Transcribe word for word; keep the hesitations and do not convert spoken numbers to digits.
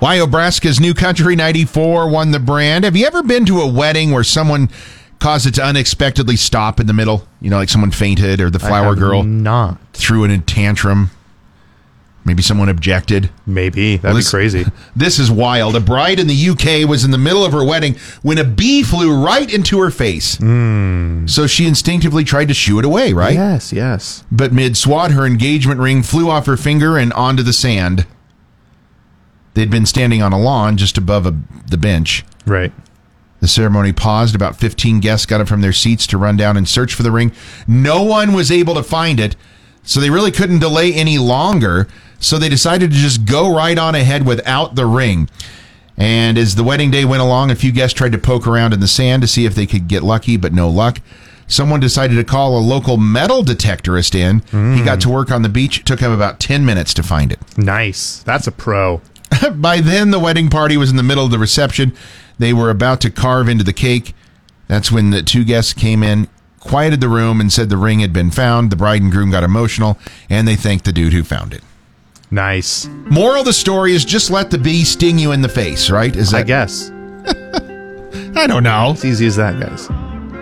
Wyobraska's New Country ninety-four won the brand. Have you ever been to a wedding where someone caused it to unexpectedly stop in the middle? You know, like someone fainted or the flower I have girl not. threw in a tantrum. Maybe someone objected. Maybe. That'd Well, be this- crazy. This is wild. A bride in the U K was in the middle of her wedding when a bee flew right into her face. Mm. So she instinctively tried to shoo it away, right? Yes, yes. But mid-swat, her engagement ring flew off her finger and onto the sand. They'd been standing on a lawn just above a, the bench. Right. The ceremony paused. About fifteen guests got up from their seats to run down and search for the ring. No one was able to find it, so they really couldn't delay any longer. So they decided to just go right on ahead without the ring. And as the wedding day went along, a few guests tried to poke around in the sand to see if they could get lucky, but no luck. Someone decided to call a local metal detectorist in. Mm. He got to work on the beach. It took him about ten minutes to find it. Nice. That's a pro. By then, the wedding party was in the middle of the reception. They were about to carve into the cake. That's when the two guests came in, quieted the room, and said the ring had been found. The bride and groom got emotional, and they thanked the dude who found it. Nice. Moral of the story is just let the bee sting you in the face, right? Is that? I guess. I don't know. It's easy as that, guys.